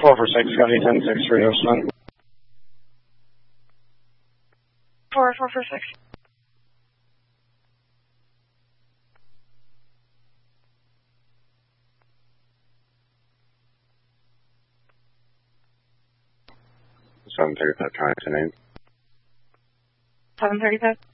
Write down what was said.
446, Scotty 1063, Ocean. 4446. Seven 35, trying to name. 735.